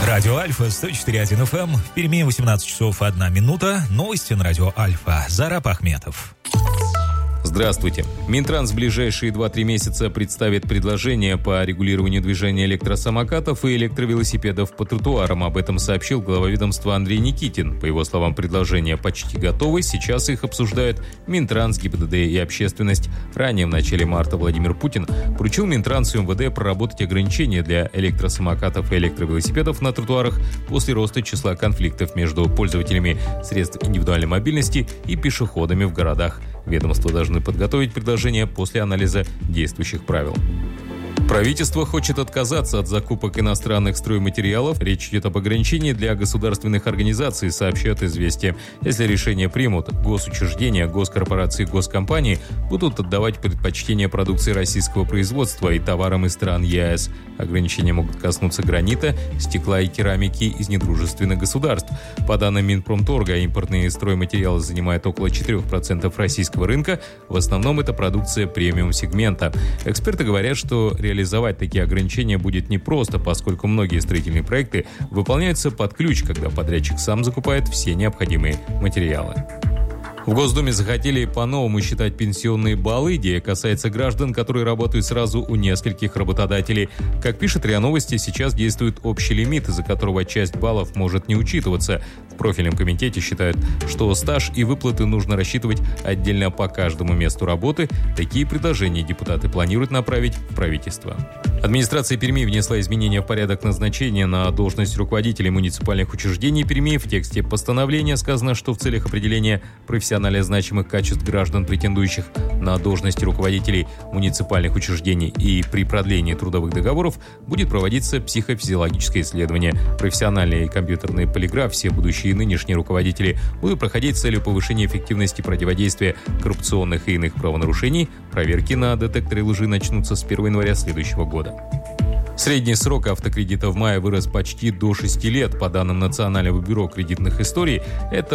Радио Альфа 104.1 FM. В Перми 18 часов 1 минута. Новости на Радио Альфа. Зараб Ахметов. Здравствуйте. Минтранс в ближайшие 2-3 месяца представит предложение по регулированию движения электросамокатов и электровелосипедов по тротуарам. Об этом сообщил глава ведомства Андрей Никитин. По его словам, предложения почти готовы. Сейчас их обсуждают Минтранс, ГИБДД и общественность. Ранее, в начале марта, Владимир Путин поручил Минтрансу и МВД проработать ограничения для электросамокатов и электровелосипедов на тротуарах после роста числа конфликтов между пользователями средств индивидуальной мобильности и пешеходами в городах. Ведомство должны подготовить предложение после анализа действующих правил. Правительство хочет отказаться от закупок иностранных стройматериалов. Речь идет об ограничении для государственных организаций, сообщает «Известия». Если решение примут, госучреждения, госкорпорации и госкомпании будут отдавать предпочтение продукции российского производства и товарам из стран ЕАЭС. Ограничения могут коснуться гранита, стекла и керамики из недружественных государств. По данным Минпромторга, импортные стройматериалы занимают около 4% российского рынка. В основном это продукция премиум-сегмента. Эксперты говорят, что реализовать такие ограничения будет непросто, поскольку многие строительные проекты выполняются под ключ, когда подрядчик сам закупает все необходимые материалы. В Госдуме захотели по-новому считать пенсионные баллы. Идея касается граждан, которые работают сразу у нескольких работодателей. Как пишет РИА Новости, сейчас действует общий лимит, из-за которого часть баллов может не учитываться. В профильном комитете считают, что стаж и выплаты нужно рассчитывать отдельно по каждому месту работы. Такие предложения депутаты планируют направить в правительство. Администрация Перми внесла изменения в порядок назначения на должность руководителей муниципальных учреждений Перми. В тексте постановления сказано, что в целях определения профессионально значимых качеств граждан, претендующих на должности руководителей муниципальных учреждений, и при продлении трудовых договоров будет проводиться психофизиологическое исследование. Профессиональный и компьютерный полиграф все будущие и нынешние руководители будут проходить с целью повышения эффективности противодействия коррупционных и иных правонарушений. Проверки на детекторы лжи начнутся с 1 января следующего года. Средний срок автокредита в мае вырос почти до 6 лет. По данным Национального бюро кредитных историй, это